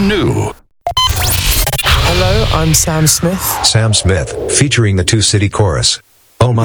new. Hello, I'm Sam Smith. Sam Smith, featuring the Two City Chorus. Oh my